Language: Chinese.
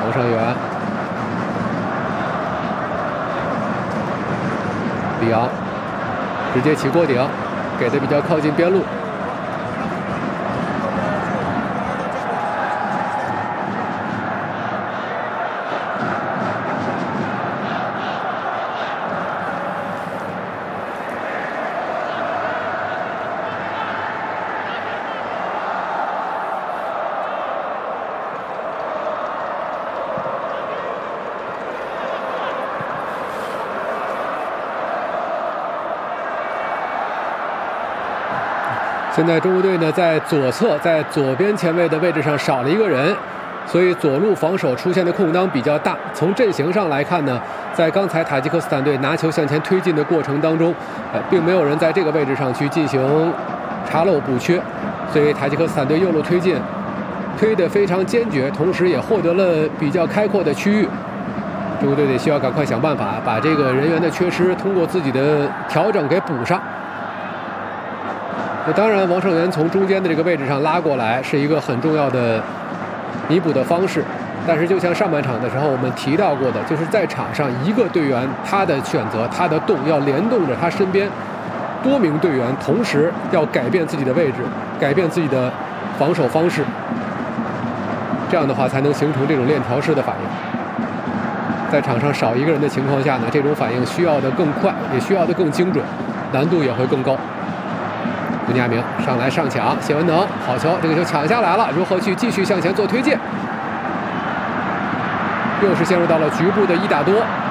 王胜元，里昂直接起锅顶，给的比较靠近边路。 现在中国队呢，在左侧，在左边前卫的位置上少了一个人，所以左路防守出现的空当比较大。从阵型上来看呢，在刚才塔吉克斯坦队拿球向前推进的过程当中，并没有人在这个位置上去进行查漏补缺，所以塔吉克斯坦队右路推进，推得非常坚决，同时也获得了比较开阔的区域。中国队得需要赶快想办法把这个人员的缺失通过自己的调整给补上。 那当然，王胜元从中间的这个位置上拉过来是一个很重要的弥补的方式。但是，就像上半场的时候我们提到过的，就是在场上一个队员他的选择、他的动要联动着他身边多名队员，同时要改变自己的位置，改变自己的防守方式。这样的话，才能形成这种链条式的反应。在场上少一个人的情况下呢，这种反应需要的更快，也需要的更精准，难度也会更高。 胡尼亚明上来上抢，谢文能好球，这个球抢下来了，如何去继续向前做推进？又是陷入到了局部的1打多。